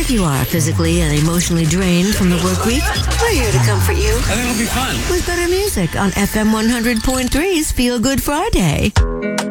if you are physically and emotionally drained from the work week, we're here to comfort you. I think it'll be fun. With better music on FM 100.3's Feel Good Friday.